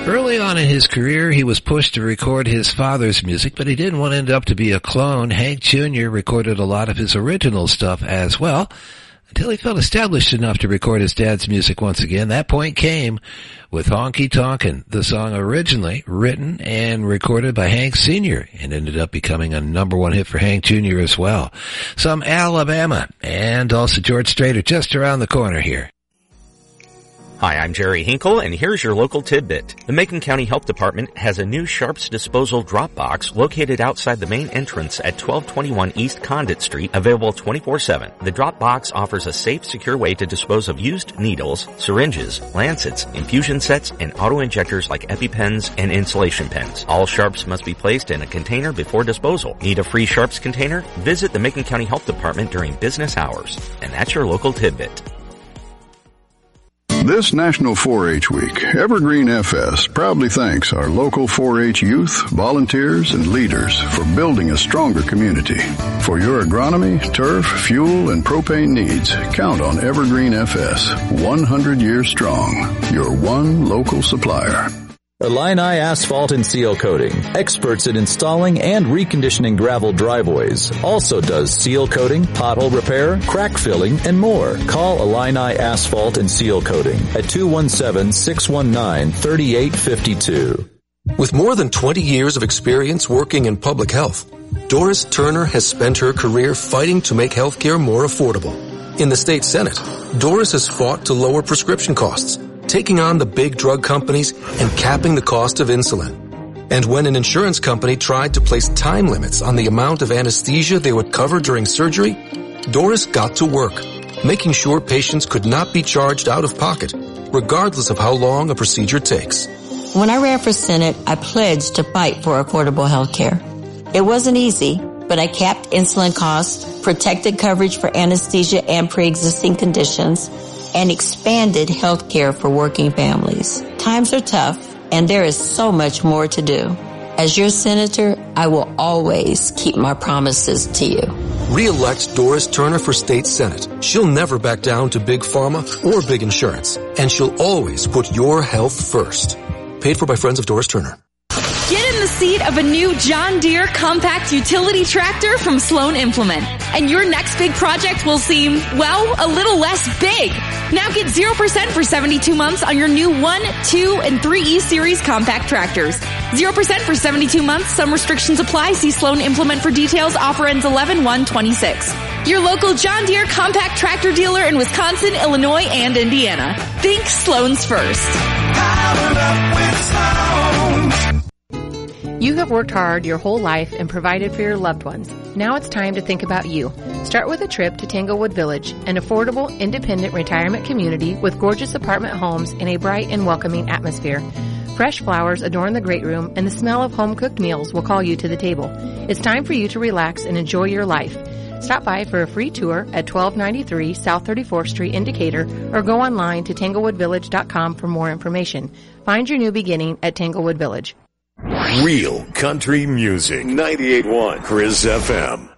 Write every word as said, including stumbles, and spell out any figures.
Early on in his career, he was pushed to record his father's music, but he didn't want to end up to be a clone. Hank Junior recorded a lot of his original stuff as well, until he felt established enough to record his dad's music once again. That point came with Honky Tonkin', the song originally written and recorded by Hank Senior and ended up becoming a number one hit for Hank Junior as well. Some Alabama and also George Strait are just around the corner here. Hi, I'm Jerry Hinkle, and here's your local tidbit. The Macon County Health Department has a new Sharps Disposal drop box located outside the main entrance at twelve twenty-one East Condit Street, available twenty-four seven. The drop box offers a safe, secure way to dispose of used needles, syringes, lancets, infusion sets, and auto-injectors like EpiPens and insulation pens. All Sharps must be placed in a container before disposal. Need a free Sharps container? Visit the Macon County Health Department during business hours. And that's your local tidbit. This National four H Week, Evergreen F S proudly thanks our local four H youth, volunteers, and leaders for building a stronger community. For your agronomy, turf, fuel, and propane needs, count on Evergreen F S, one hundred years strong, your one local supplier. Illini Asphalt and Seal Coating, experts in installing and reconditioning gravel driveways, also does seal coating, pothole repair, crack filling, and more. Call Illini Asphalt and Seal Coating at two one seven, six one nine, three eight five two. With more than twenty years of experience working in public health, Doris Turner has spent her career fighting to make healthcare more affordable. In the state Senate, Doris has fought to lower prescription costs, taking on the big drug companies and capping the cost of insulin. And when an insurance company tried to place time limits on the amount of anesthesia they would cover during surgery, Doris got to work, making sure patients could not be charged out of pocket, regardless of how long a procedure takes. When I ran for Senate, I pledged to fight for affordable health care. It wasn't easy, but I capped insulin costs, protected coverage for anesthesia and pre-existing conditions, and expanded health care for working families. Times are tough, and there is so much more to do. As your senator, I will always keep my promises to you. Re-elect Doris Turner for state senate. She'll never back down to big pharma or big insurance, and she'll always put your health first. Paid for by Friends of Doris Turner. Get in the seat of a new John Deere compact utility tractor from Sloan Implement, and your next big project will seem, well, a little less big. Now get zero percent for seventy-two months on your new one, two, and three E Series compact tractors. zero percent for seventy-two months. Some restrictions apply. See Sloan Implement for details. Offer ends eleven one twenty-six. Your local John Deere compact tractor dealer in Wisconsin, Illinois, and Indiana. Think Sloan's first. Powered up with Sloan. You have worked hard your whole life and provided for your loved ones. Now it's time to think about you. Start with a trip to Tanglewood Village, an affordable, independent retirement community with gorgeous apartment homes in a bright and welcoming atmosphere. Fresh flowers adorn the great room, and the smell of home-cooked meals will call you to the table. It's time for you to relax and enjoy your life. Stop by for a free tour at twelve ninety-three South thirty-fourth Street in Decatur, or go online to tanglewood village dot com for more information. Find your new beginning at Tanglewood Village. Real country music. ninety-eight point one Chris F M.